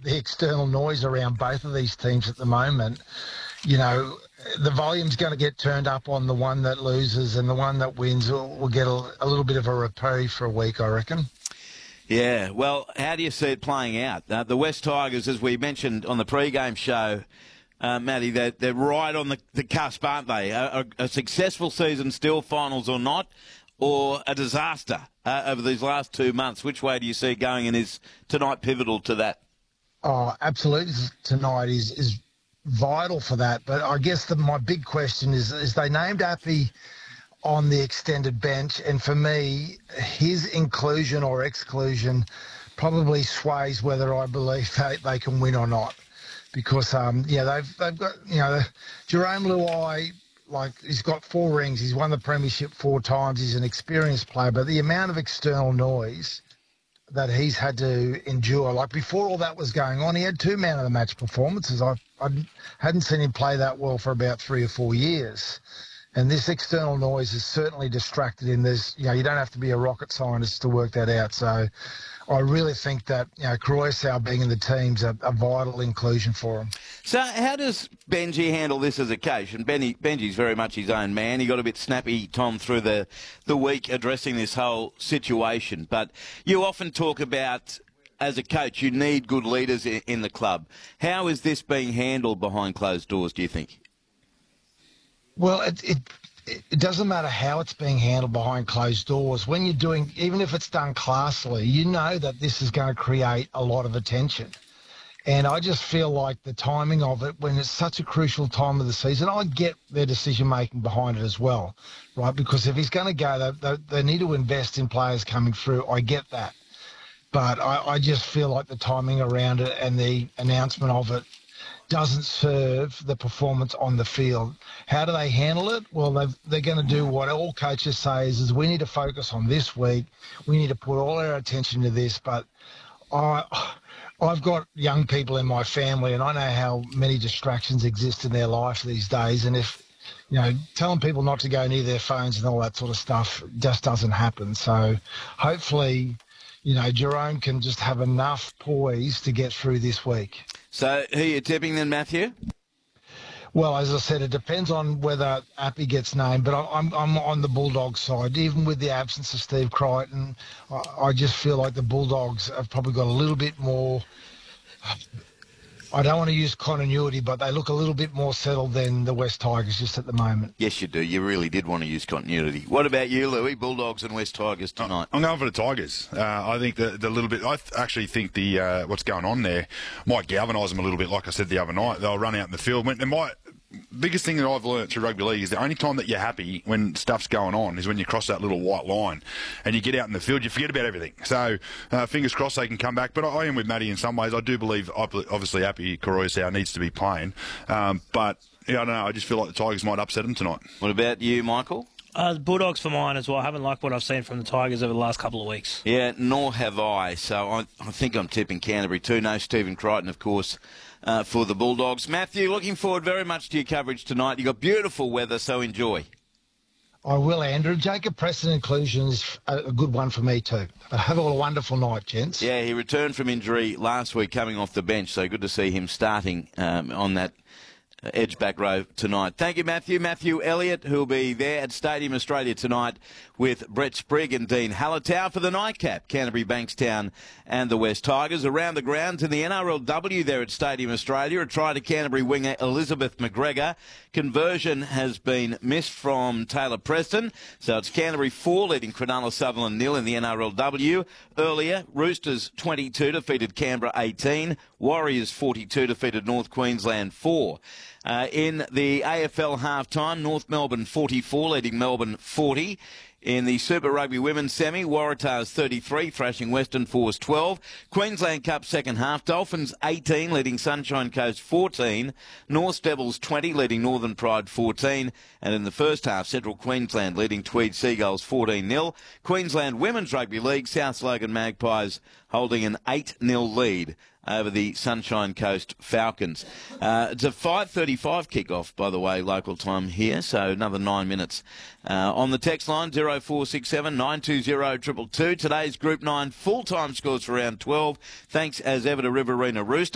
the external noise around both of these teams at the moment, you know, the volume's going to get turned up on the one that loses, and the one that wins will get a little bit of a reprieve for a week, I reckon. Yeah, well, how do you see it playing out? The West Tigers, as we mentioned on the pre-game show, Matty, they're right on the cusp, aren't they? A successful season still, finals or not, or a disaster over these last 2 months? Which way do you see it going, and is tonight pivotal to that? Oh, absolutely. Tonight is vital for that. But I guess my big question is they named Appy on the extended bench, and for me, his inclusion or exclusion probably sways whether I believe they can win or not. Because they've got, you know, Jerome Luai, like, he's got 4 rings, he's won the premiership 4 times, he's an experienced player, but the amount of external noise that he's had to endure, like before all that was going on, he had 2 man of the match performances. I hadn't seen him play that well for about 3 or 4 years. And this external noise has certainly distracted him. You don't have to be a rocket scientist to work that out. So I really think that, Croissant being in the team's a vital inclusion for him. So how does Benji handle this as a coach? And Benji's very much his own man. He got a bit snappy, Tom, through the week addressing this whole situation. But you often talk about, as a coach, you need good leaders in the club. How is this being handled behind closed doors, do you think? Well, it doesn't matter how it's being handled behind closed doors. When you're doing, even if it's done classily, you know that this is going to create a lot of attention. And I just feel like the timing of it, when it's such a crucial time of the season, I get their decision-making behind it as well, right? Because if he's going to go, they need to invest in players coming through. I get that. But I just feel like the timing around it and the announcement of it doesn't serve the performance on the field. How do they handle it? Well, they're going to do what all coaches say is we need to focus on this week. We need to put all our attention to this. But I've got young people in my family, and I know how many distractions exist in their life these days. And if, telling people not to go near their phones and all that sort of stuff just doesn't happen. So hopefully, Jerome can just have enough poise to get through this week. So who are you tipping then, Matthew? Well, as I said, it depends on whether Appy gets named, but I'm on the Bulldogs side. Even with the absence of Steve Crichton, I just feel like the Bulldogs have probably got a little bit more, I don't want to use continuity, but they look a little bit more settled than the West Tigers just at the moment. Yes, you do. You really did want to use continuity. What about you, Louis? Bulldogs and West Tigers tonight. I'm going for the Tigers. I think the little bit. I actually think the what's going on there might galvanise them a little bit. Like I said the other night, they'll run out in the field. Biggest thing that I've learned through rugby league is the only time that you're happy when stuff's going on is when you cross that little white line and you get out in the field, you forget about everything. So fingers crossed they can come back. But I am with Matty in some ways. I do believe, obviously, Appy Koroisau needs to be playing. But I don't know. I just feel like the Tigers might upset them tonight. What about you, Michael? Bulldogs for mine as well. I haven't liked what I've seen from the Tigers over the last couple of weeks. Yeah, nor have I. So I think I'm tipping Canterbury too. No Stephen Crichton, of course, for the Bulldogs. Matthew, looking forward very much to your coverage tonight. You've got beautiful weather, so enjoy. I will, Andrew. Jacob Preston inclusion is a good one for me too. Have a wonderful night, gents. Yeah, he returned from injury last week coming off the bench, so good to see him starting on that edge back row tonight. Thank you, Matthew. Matthew Elliott, who'll be there at Stadium Australia tonight with Brett Sprigg and Dean Hallertau for the nightcap. Canterbury, Bankstown and the West Tigers. Around the grounds in the NRLW there at Stadium Australia, a try to Canterbury winger Elizabeth McGregor. Conversion has been missed from Taylor Preston, so it's Canterbury 4 leading Cronulla Sutherland 0 in the NRLW. Earlier, Roosters 22 defeated Canberra 18. Warriors 42 defeated North Queensland 4. In the AFL half-time, North Melbourne 44 leading Melbourne 40. In the Super Rugby Women's Semi, Waratahs 33, thrashing Western Force 12. Queensland Cup second half, Dolphins 18, leading Sunshine Coast 14. North Devils 20, leading Northern Pride 14. And in the first half, Central Queensland leading Tweed Seagulls 14-0. Queensland Women's Rugby League, South Logan Magpies holding an 8-0 lead over the Sunshine Coast Falcons. It's a 5:35 kickoff, by the way, local time here, so another 9 minutes. On the text line, 0467 920 222. Today's Group 9 full-time scores for round 12. Thanks as ever to Riverina Rooster.